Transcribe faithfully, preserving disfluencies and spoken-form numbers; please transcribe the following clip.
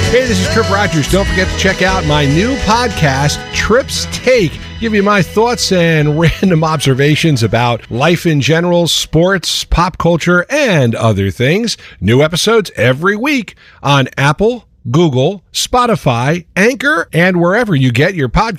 Hey, this is Trip Rogers. Don't forget to check out my new podcast, Trip's Take. Give you my thoughts and random observations about life in general, sports, pop culture, and other things. New episodes every week on Apple, Google, Spotify, Anchor, and wherever you get your podcasts.